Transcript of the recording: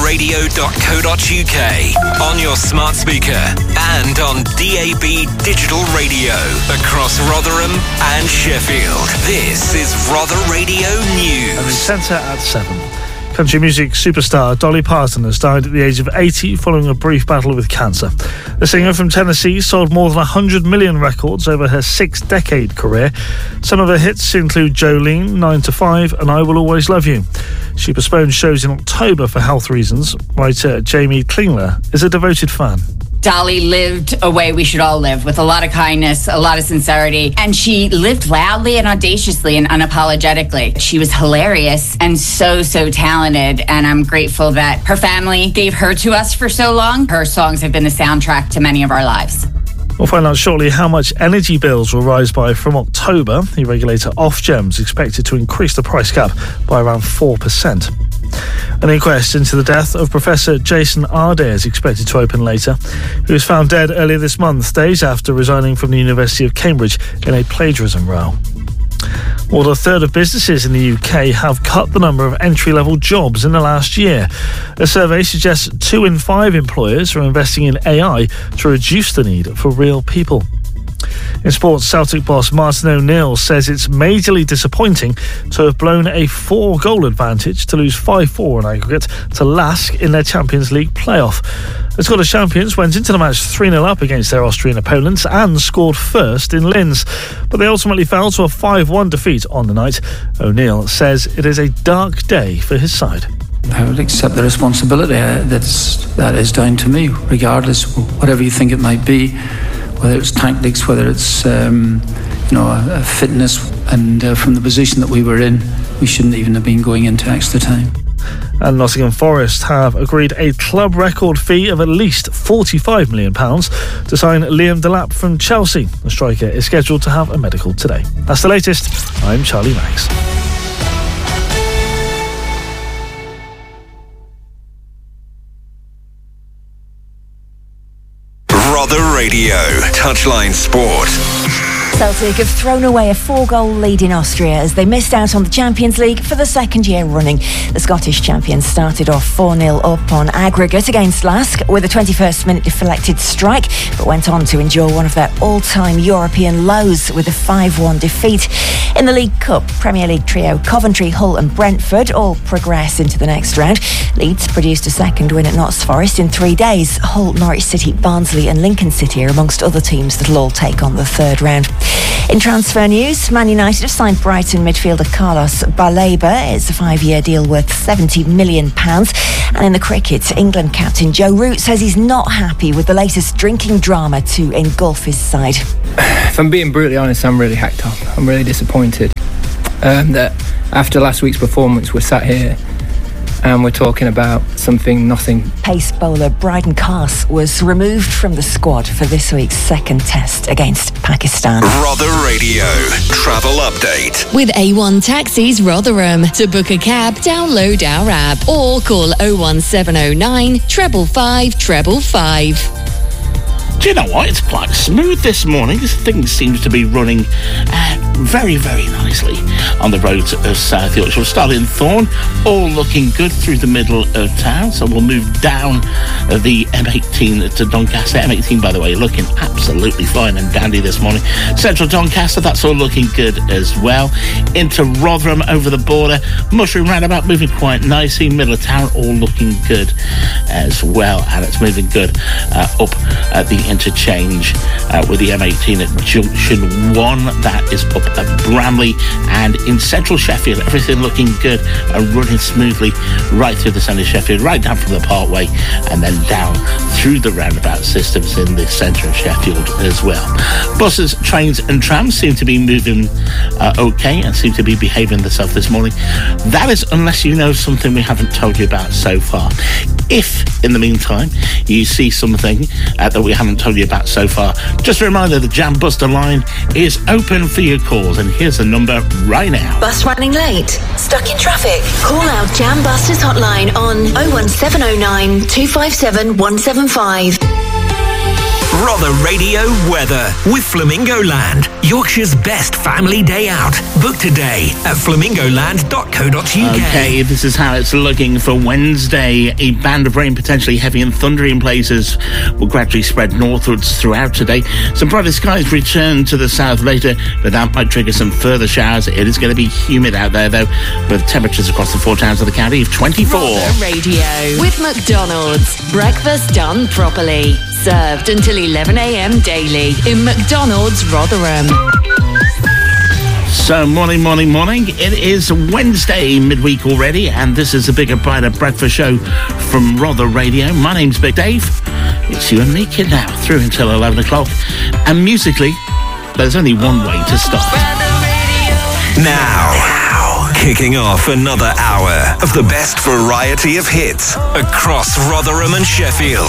rotherradio.co.uk, on your smart speaker and on DAB digital radio across Rotherham and Sheffield. This is Rother Radio News. And it's centre at 7. Country music superstar Dolly Parton has died at the age of 80 following a brief battle with cancer. The singer from Tennessee sold more than 100 million records over her 6-decade career. Some of her hits include Jolene, 9 to 5 and I Will Always Love You. She postponed shows in October for health reasons. Writer Jamie Klingler is a devoted fan. Dolly lived a way we should all live, with a lot of kindness, a lot of sincerity, and she lived loudly and audaciously and unapologetically. She was hilarious and so talented, and I'm grateful that her family gave her to us for so long. Her songs have been the soundtrack to many of our lives. We'll find out shortly how much energy bills will rise by from October. The regulator Ofgem is expected to increase the price cap by around 4%. An inquest into the death of Professor Jason Adair is expected to open later. He was found dead earlier this month, days after resigning from the University of Cambridge in a plagiarism row. More than a third of businesses in the UK have cut the number of entry-level jobs in the last year. A survey suggests 2 in 5 employers are investing in AI to reduce the need for real people. In sports, Celtic boss Martin O'Neill says it's majorly disappointing to have blown a 4-goal advantage to lose 5-4 in aggregate to Lask in their Champions League playoff. The Scottish champions went into the match 3-0 up against their Austrian opponents and scored first in Linz, but they ultimately fell to a 5-1 defeat on the night. O'Neill says it is a dark day for his side. I would accept the responsibility. That is down to me, regardless, whatever you think it might be. Whether it's tactics, whether it's fitness, and from the position that we were in, we shouldn't even have been going into extra time. And Nottingham Forest have agreed a club record fee of at least £45 million to sign Liam Delap from Chelsea. The striker is scheduled to have a medical today. That's the latest. I'm Charlie Max. Rother Radio, Touchline Sport. Celtic have thrown away a 4-goal lead in Austria as they missed out on the Champions League for the second year running. The Scottish champions started off 4-0 up on aggregate against Lask with a 21st minute deflected strike, but went on to endure one of their all-time European lows with a 5-1 defeat. In the League Cup, Premier League trio Coventry, Hull and Brentford all progress into the next round. Leeds produced a second win at Notts Forest in 3 days. Hull, Norwich City, Barnsley and Lincoln City are amongst other teams that will all take on the third round. In transfer news, Man United have signed Brighton midfielder Carlos Baleba. It's a 5-year deal worth £70 million. And in the cricket, England captain Joe Root says he's not happy with the latest drinking drama to engulf his side. If I'm being brutally honest, I'm really hacked up. I'm really disappointed that after last week's performance, we're sat here and we're talking about nothing. Pace bowler Bryden Carse was removed from the squad for this week's second test against Pakistan. Rother Radio Travel Update. With A1 Taxis Rotherham. To book a cab, download our app or call 01709 555 555. Do you know what? It's quite smooth this morning. Things seem to be running very, very nicely on the roads of South Yorkshire. We'll start in Thorn, all looking good through the middle of town. So we'll move down the M18 to Doncaster. M18, by the way, looking absolutely fine and dandy this morning. Central Doncaster, that's all looking good as well. Into Rotherham over the border. Mushroom Roundabout moving quite nicely. Middle of town, all looking good as well. And it's moving good up at the interchange with the M18 at Junction 1. That is up at Bramley, and in central Sheffield everything looking good and running smoothly right through the centre of Sheffield, right down from the Parkway and then down through the roundabout systems in the centre of Sheffield as well. Buses, trains and trams seem to be moving okay and seem to be behaving themselves this morning. That is unless you know something we haven't told you about so far. If in the meantime you see something that we haven't told you about so far, just a reminder, the Jam Buster line is open for your calls, and here's the number right now. Bus running late? Stuck in traffic? Call our Jam Busters hotline on 01709 257 175. Rother Radio weather with Flamingo Land, Yorkshire's best family day out. Book today at flamingoland.co.uk. Okay, this is how it's looking for Wednesday. A band of rain, potentially heavy and thundery in places, will gradually spread northwards throughout today. Some brighter skies return to the south later, but that might trigger some further showers. It is going to be humid out there, though, with temperatures across the 4 towns of the county of 24. Rother Radio with McDonald's. Breakfast done properly. Served until 11 a.m. daily in McDonald's Rotherham. So, morning. It is Wednesday, midweek already, and this is the Bigger Brighter Breakfast Show from Rother Radio. My name's Big Dave. It's you and me, kid, now, through until 11 o'clock. And musically, there's only one way to start. Now, kicking off another hour of the best variety of hits across Rotherham and Sheffield.